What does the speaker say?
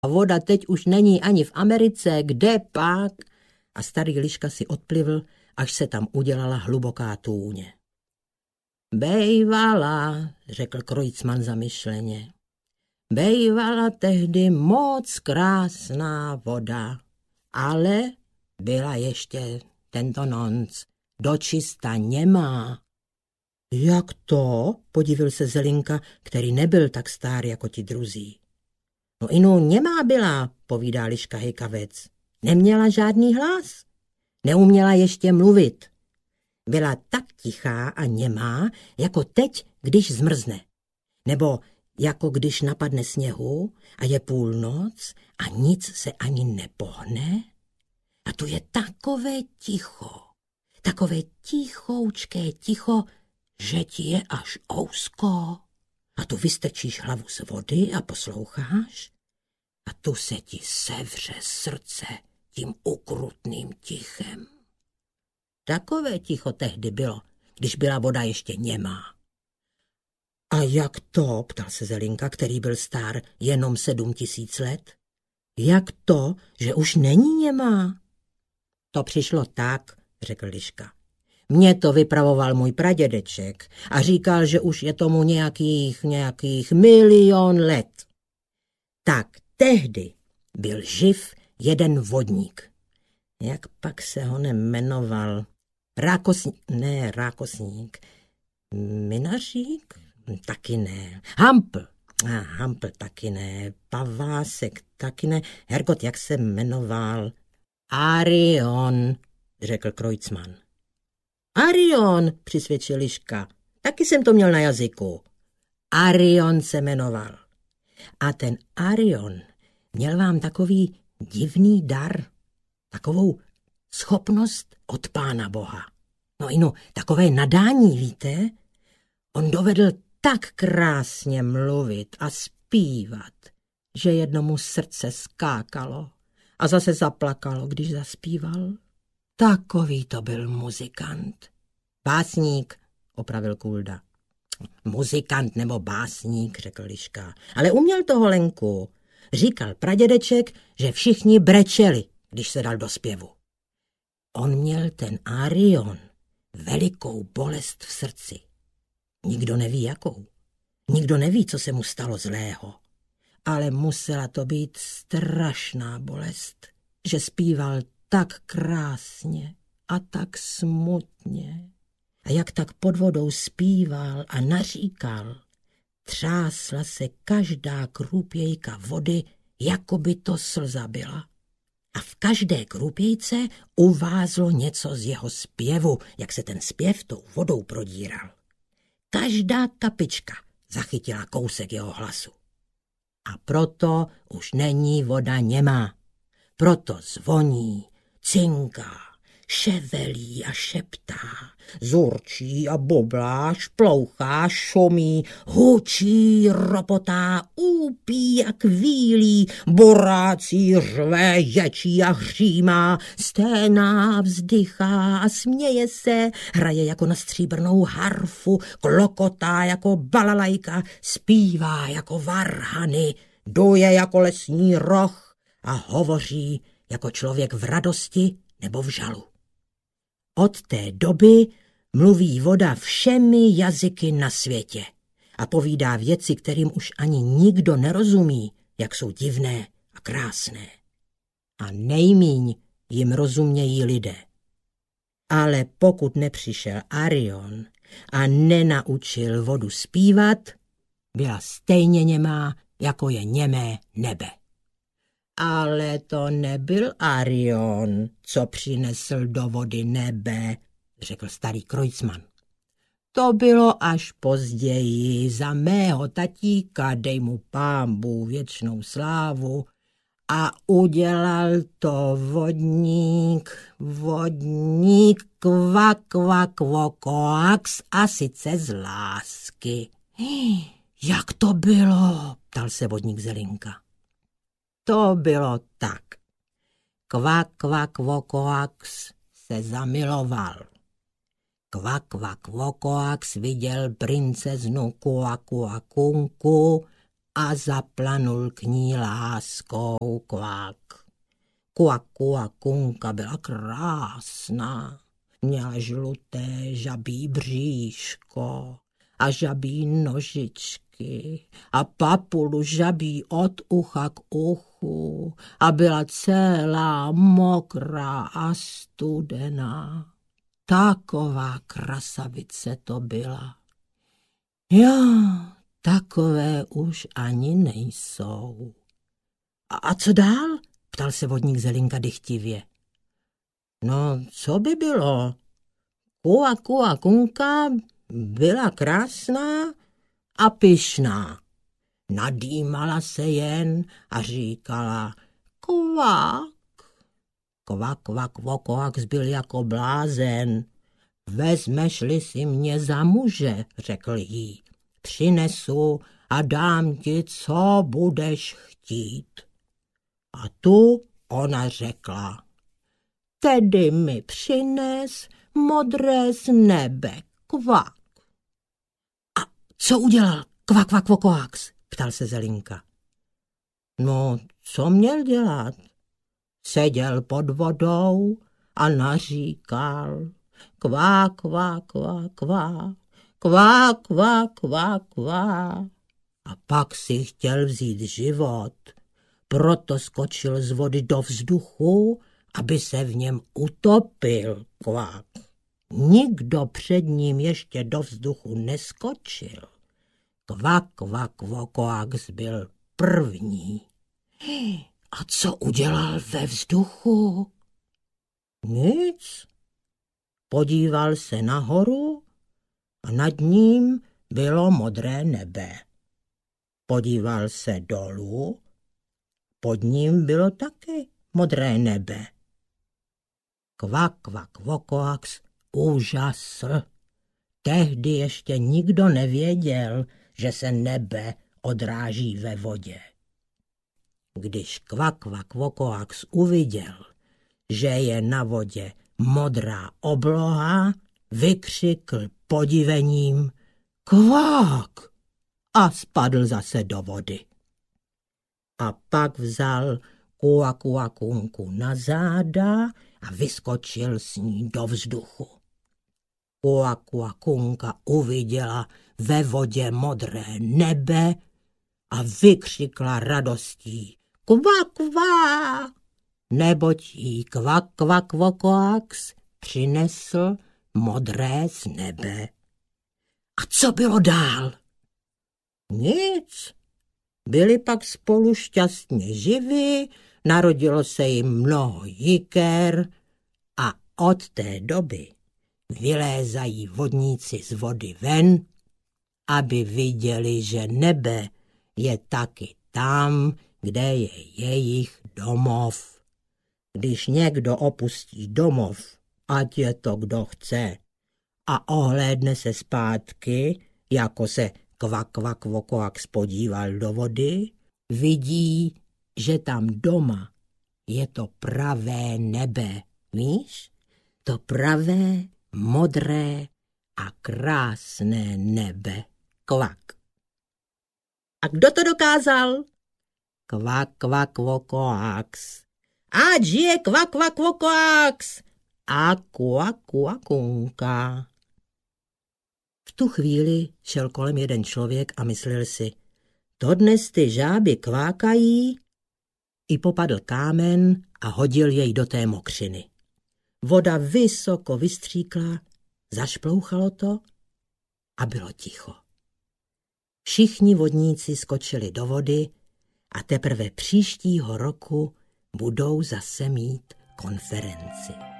A voda teď už není ani v Americe, kde pak? A starý Liška si odplivl, až se tam udělala hluboká tůně. Bejvala, řekl Kreutzmann zamyšleně. Bejvala tehdy moc krásná voda, ale byla ještě tento nonc dočista němá. Jak to? Podivil se Zelinka, který nebyl tak stár jako ti druzí. No inu němá byla, povídá Liška hejkavec. Neměla žádný hlas. Neuměla ještě mluvit. Byla tak tichá a němá, jako teď, když zmrzne. Nebo jako když napadne sněhu a je půlnoc a nic se ani nepohne. A tu je takové ticho. Takové tichoučké ticho, že ti je až ousko. A tu vystrčíš hlavu z vody a posloucháš. A tu se ti sevře srdce tím ukrutným tichem. Takové ticho tehdy bylo, když byla voda ještě němá. A jak to, ptal se Zelinka, který byl star jenom 7 000 let? Jak to, že už není němá? To přišlo tak, řekl Liška. Mně to vypravoval můj pradědeček a říkal, že už je tomu nějakých 1 000 000 let. Tak tehdy byl živ jeden vodník. Jak pak se ho jmenoval? Rákosník. Minařík? Taky ne. Hampl taky ne. Pavásek taky ne. Hergot, jak se jmenoval? Arion, řekl Kreutzmann. Arion, přisvědčil Liška. Taky jsem to měl na jazyku. Arion se jmenoval. A ten Arion měl vám takový divný dar, takovou schopnost od Pána Boha. No inu, takové nadání, víte? On dovedl tak krásně mluvit a zpívat, že jednomu srdce skákalo a zase zaplakalo, když zaspíval. Takový to byl muzikant. Básník, opravil Kulda. Muzikant nebo básník, řekl Liška. Ale uměl toho Lenku. Říkal pradědeček, že všichni brečeli, když se dal do zpěvu. On měl ten Arion velikou bolest v srdci. Nikdo neví jakou. Nikdo neví, co se mu stalo zlého. Ale musela to být strašná bolest, že zpíval tak krásně a tak smutně. A jak tak pod vodou zpíval a naříkal, třásla se každá krůpějka vody, jako by to slza byla. A v každé krůpějce uvázlo něco z jeho zpěvu, jak se ten zpěv tou vodou prodíral. Každá kapička zachytila kousek jeho hlasu. A proto už není voda němá. Proto zvoní, cinká, ševelí a šeptá, zurčí a boblá, šplouchá, šumí, hučí, ropotá, úpí a kvílí, borácí, řve, ječí a hřímá, sténá, vzdychá a směje se, hraje jako na stříbrnou harfu, klokotá jako balalajka, zpívá jako varhany, duje jako lesní roh a hovoří jako člověk v radosti nebo v žalu. Od té doby mluví voda všemi jazyky na světě a povídá věci, kterým už ani nikdo nerozumí, jak jsou divné a krásné. A nejmíň jim rozumějí lidé. Ale pokud nepřišel Arion a nenaučil vodu zpívat, byla stejně němá, jako je němé nebe. Ale to nebyl Arion, co přinesl do vody nebe, řekl starý Kreutzmann. To bylo až později, za mého tatíka, dej mu Pán Bůh věčnou slávu, a udělal to vodník kvakvokoax a sice z lásky. Jak to bylo? Ptal se vodník Zelinka. To bylo tak. Kvakvokoax se zamiloval. Kvakvokoax viděl princeznu Kuakuakunku a zaplanul k ní láskou kvák. Kua kunka byla krásná, měla žluté žabí bříško a žabí nožičky a papulu žabí od ucha k uchu a byla celá mokrá a studená. Taková krasavice to byla. Jo, takové už ani nejsou. A co dál? Ptal se vodník Zelinka dychtivě. No, co by bylo? Kua kunka byla krásná a pyšná. Nadýmala se jen a říkala kvák. Kvak vokoax byl jako blázen. Vezmeš-li si mě za muže, řekl jí, přinesu a dám ti, co budeš chtít. A tu ona řekla, tedy mi přines modré z nebe, kvak. A co udělal kvak vokoax? Ptal se Zelinka. No, co měl dělat? Seděl pod vodou a naříkal kvák. A pak si chtěl vzít život, proto skočil z vody do vzduchu, aby se v něm utopil, kvák. Nikdo před ním ještě do vzduchu neskočil. Kvak vokoax byl první. A co udělal ve vzduchu? Nic. Podíval se nahoru a nad ním bylo modré nebe. Podíval se dolů, pod ním bylo taky modré nebe. Kvak vokoax úžasl. Tehdy ještě nikdo nevěděl, že se nebe odráží ve vodě. Když kvak vokoax uviděl, že je na vodě modrá obloha, vykřikl podivením kvák a spadl zase do vody. A pak vzal kua kunku na záda a vyskočil s ní do vzduchu. Kua kunka uviděla ve vodě modré nebe a vykřikla radostí kvak, neboť jí kvak vokoax přinesl modré z nebe. A co bylo dál? Nic. Byli pak spolu šťastně živí, narodilo se jim mnoho jiker a od té doby vylézají vodníci z vody ven, aby viděli, že nebe je taky tam, kde je jejich domov. Když někdo opustí domov, ať je to kdo chce, a ohlédne se zpátky, jako se kvak vokoax podíval do vody, vidí, že tam doma je to pravé nebe, víš? To pravé, modré a krásné nebe. Kvak. A kdo to dokázal? Kvak vokoax. Ať žije kvak vokoax a kua kunka. V tu chvíli šel kolem jeden člověk a myslel si, to dnes ty žáby kvákají, i popadl kámen a hodil jej do té mokřiny. Voda vysoko vystříkla, zašplouchalo to a bylo ticho. Všichni vodníci skočili do vody a teprve příštího roku budou zase mít konferenci.